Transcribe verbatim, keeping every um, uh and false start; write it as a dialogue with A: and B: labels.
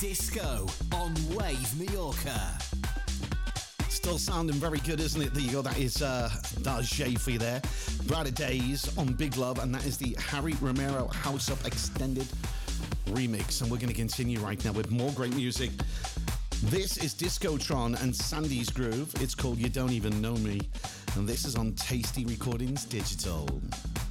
A: Disco on Wave Mallorca.
B: Still sounding very good, isn't it? There you go. That is uh, that is Jay for you there. Brighter Days on Big Love, and that is the Harry Romero House Up Extended remix. And we're going to continue right now with more great music. This is Discotron and Sandy's Groove. It's called You Don't Even Know Me, and this is on Tasty Recordings Digital.